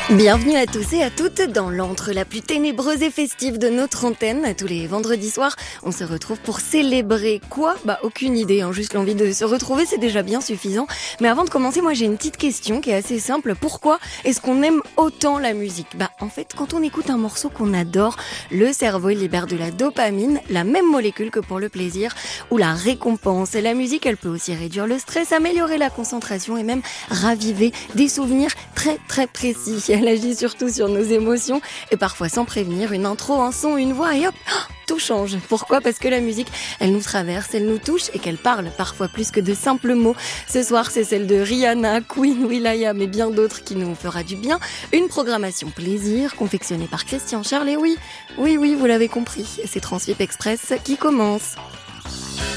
Bienvenue à tous et à toutes dans l'antre la plus ténébreuse et festive de notre antenne. Tous les vendredis soirs, on se retrouve pour célébrer quoi ? Aucune idée, juste l'envie de se retrouver, c'est déjà bien suffisant. Mais avant de commencer, moi j'ai une petite question qui est assez simple. Pourquoi est-ce qu'on aime autant la musique ? En fait, quand on écoute un morceau qu'on adore, le cerveau il libère de la dopamine, la même molécule que pour le plaisir ou la récompense. La musique, elle peut aussi réduire le stress, améliorer la concentration et même raviver des souvenirs très très précis. Elle agit surtout sur nos émotions et parfois sans prévenir, une intro, un son, une voix et hop, tout change. Pourquoi ? Parce que la musique, elle nous traverse, elle nous touche et qu'elle parle parfois plus que de simples mots. Ce soir, c'est celle de Rihanna, Queen, will.i.am et bien d'autres qui nous fera du bien. Une programmation plaisir confectionnée par Christian Charles et oui, vous l'avez compris, c'est Transvip Express qui commence.